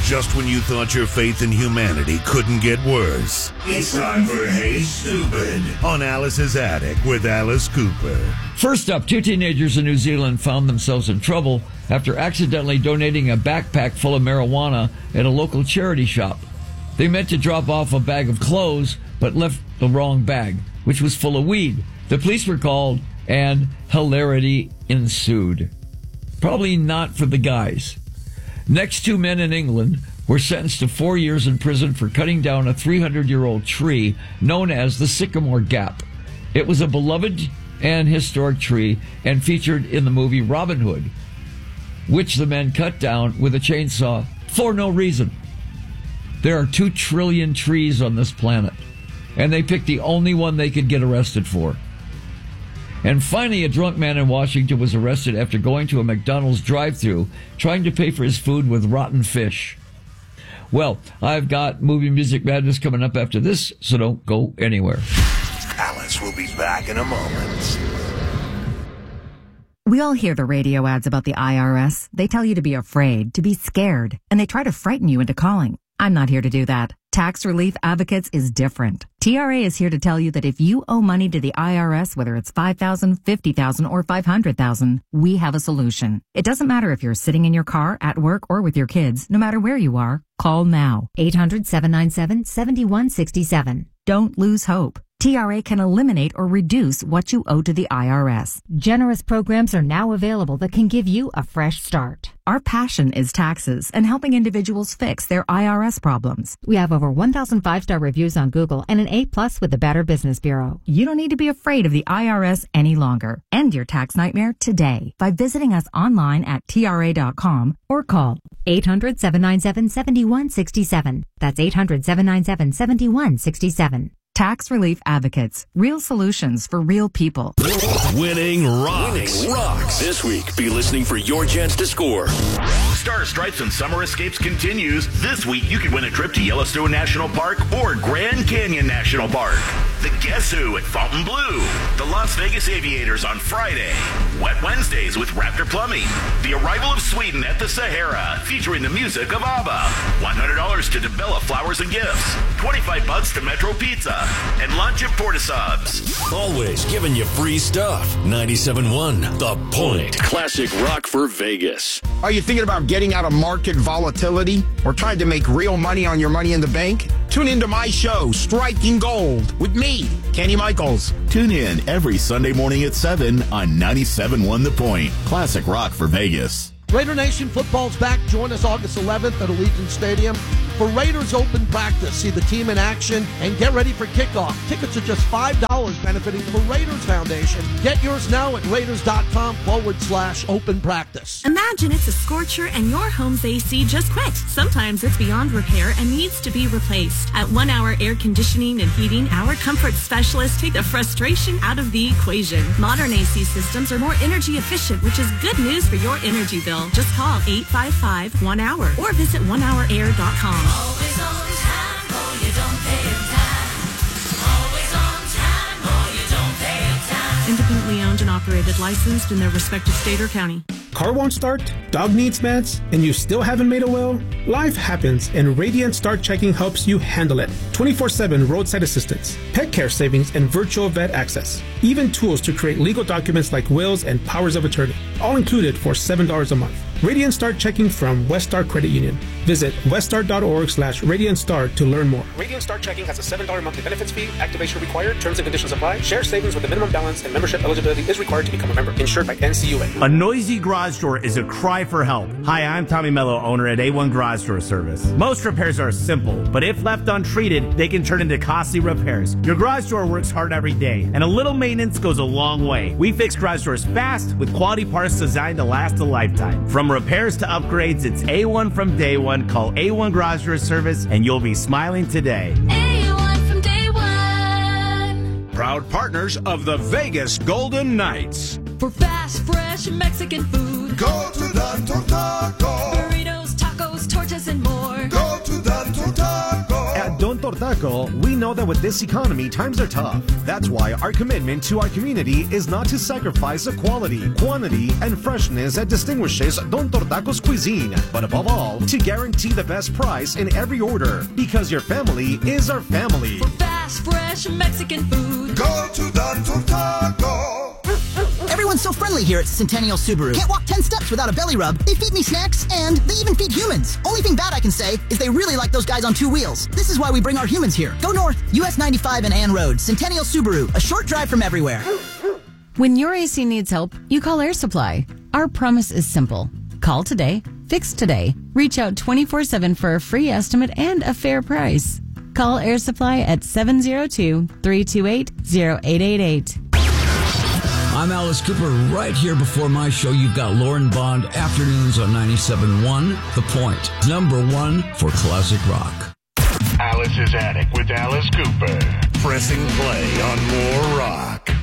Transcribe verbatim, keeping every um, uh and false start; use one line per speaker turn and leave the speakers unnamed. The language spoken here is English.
Just when you thought your faith in humanity couldn't get worse. It's time for Hey Stupid on Alice's Attic with Alice Cooper.
First up, two teenagers in New Zealand found themselves in trouble after accidentally donating a backpack full of marijuana at a local charity shop. They meant to drop off a bag of clothes, but left the wrong bag, which was full of weed. The police were called, and hilarity ensued. Probably not for the guys. Next, two men in England were sentenced to four years in prison for cutting down a three hundred year old tree known as the Sycamore Gap. It was a beloved and historic tree and featured in the movie Robin Hood, which the men cut down with a chainsaw for no reason. There are two trillion trees on this planet, and they picked the only one they could get arrested for. And finally, a drunk man in Washington was arrested after going to a McDonald's drive-thru trying to pay for his food with rotten fish. Well, I've got Movie Music Madness coming up after this, so don't go anywhere.
Alice will be back in a moment.
We all hear the radio ads about the I R S. They tell you to be afraid, to be scared, and they try to frighten you into calling. I'm not here to do that. Tax Relief Advocates is different. T R A is here to tell you that if you owe money to the I R S, whether it's five thousand dollars, fifty thousand dollars, or five hundred thousand dollars, we have a solution. It doesn't matter if you're sitting in your car, at work, or with your kids. No matter where you are, call now. eight hundred, seven nine seven, seven one six seven. Don't lose hope. T R A can eliminate or reduce what you owe to the I R S.
Generous programs are now available that can give you a fresh start.
Our passion is taxes and helping individuals fix their I R S problems.
We have over one thousand five-star reviews on Google and an A plus with the Better Business Bureau.
You don't need to be afraid of the I R S any longer. End your tax nightmare today by visiting us online at T R A dot com or call
eight hundred, seven nine seven, seven one six seven. That's eight hundred, seven nine seven, seven one six seven.
Tax Relief Advocates. Real solutions for real people.
Winning rocks.
Winning rocks. This week, be listening for your chance to score.
Star Stripes and Summer Escapes continues. This week, you can win a trip to Yellowstone National Park or Grand Canyon National Park. The Guess Who at Fontainebleau. The Las Vegas Aviators on Friday. Wet Wednesdays with Raptor Plumbing. The Arrival of Sweden at the Sahara, featuring the music of ABBA. one hundred dollars to DeBella Flowers and Gifts. twenty-five bucks to Metro Pizza. And lunch at Porta Subs.
Always giving you free stuff. ninety-seven point one, The Point. Classic rock for Vegas.
Are you thinking about getting out of market volatility or trying to make real money on your money in the bank? Tune into my show, Striking Gold, with me, Kenny Michaels.
Tune in every Sunday morning at seven on ninety-seven point one The Point. Classic rock for Vegas.
Raider Nation football's back. Join us August eleventh at Allegiant Stadium for Raiders Open Practice. See the team in action and get ready for kickoff. Tickets are just five dollars, benefiting the Raiders Foundation. Get yours now at raiders.com forward slash open practice.
Imagine it's a scorcher and your home's A C just quit. Sometimes it's beyond repair and needs to be replaced. At One Hour Air Conditioning and Heating, our comfort specialists take the frustration out of the equation. Modern A C systems are more energy efficient, which is good news for your energy bill. Just call eight five five, one hour or visit one hour air dot com.
Always on time, or you don't pay it time. Always on time, or you don't pay it time.
Independently owned and operated, licensed in their respective state or county.
Car won't start, dog needs meds, and you still haven't made a will? Life happens, and Radiant Start Checking helps you handle it. twenty-four seven roadside assistance, pet care savings, and virtual vet access. Even tools to create legal documents like wills and powers of attorney. All included for seven dollars a month. Radiant Start Checking from Westar Credit Union. Visit westar.org slash Radiant Start to learn more. Radiant Start Checking has a seven dollars monthly benefits fee. Activation required. Terms and conditions apply. Share savings with a minimum balance, and membership eligibility is required to become a member. Insured by N C U A.
A noisy garage door is a cry for help. Hi, I'm Tommy Mello, owner at A one Garage Door Service. Most repairs are simple, but if left untreated, they can turn into costly repairs. Your garage door works hard every day, and a little maintenance goes a long way. We fix garage doors fast with quality parts designed to last a lifetime. From repairs to upgrades, it's A one from day one. Call A one Garage Door Service, and you'll be smiling today.
A one from day one.
Proud partners of the Vegas Golden Knights.
For fast, fresh Mexican food,
go to Danto Taco.
Burritos, tacos, tortas, and more.
Go to Danto Taco.
At Don Tortaco,
Miracle, we know that with this economy, times are tough. That's why our commitment to our community is not to sacrifice the quality, quantity, and freshness that distinguishes Don Tortaco's cuisine, but above all, to guarantee the best price in every order, because your family is our family.
Fast, fresh Mexican food.
Go to Don Tortaco.
Everyone's so friendly here at Centennial Subaru. Can't walk ten steps without a belly rub. They feed me snacks, and they even feed humans. Only thing bad I can say is they really like those guys on two wheels. This is why we bring our humans here. Go north, U S ninety-five and Ann Road. Centennial Subaru, a short drive from everywhere.
When your A C needs help, you call Air Supply. Our promise is simple. Call today, fix today. Reach out twenty-four seven for a free estimate and a fair price. Call Air Supply at seven oh two, three two eight, oh eight eight eight.
I'm Alice Cooper. Right here before my show, you've got Lauren Bond, afternoons on ninety-seven point one, The Point. Number one for classic rock.
Alice's Attic with Alice Cooper. Pressing play on more rock.